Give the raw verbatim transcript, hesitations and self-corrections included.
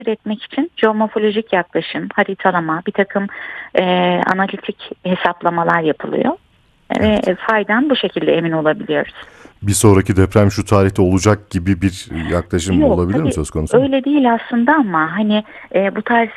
etmek için geomorfolojik yaklaşım, haritalama, bir takım e, analitik hesaplamalar yapılıyor. Evet. Ve faydan bu şekilde emin olabiliyoruz. Bir sonraki deprem şu tarihte olacak gibi bir yaklaşım Yok olabilir mi tabii söz konusu? öyle değil aslında ama hani e, bu tarz